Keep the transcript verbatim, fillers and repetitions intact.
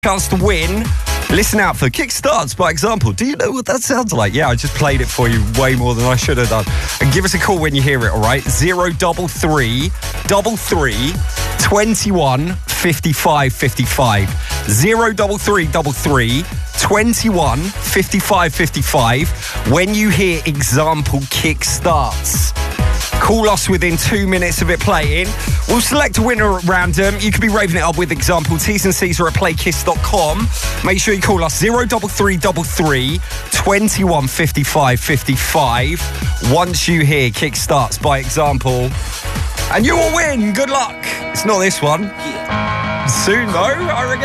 chance to win. Listen out for Kickstarts by example. Do you know what that sounds like? Yeah, I just played it for you way more than I should have done. And give us a call when you hear it, all right? Zero double three, double three, twenty-one, fifty-five, fifty-five. Zero double three, double three, twenty-one, fifty-five, fifty-five. When you hear example Kickstarts. Call us within two minutes of it playing. We'll select a winner at random. You could be raving it up with example. T's and C's are at play kiss dot com. Make sure you call us zero double three double three twenty-one fifty-five fifty-five. Once you hear Kickstarts by example, and you will win. Good luck. It's not this one. Soon though, I reckon.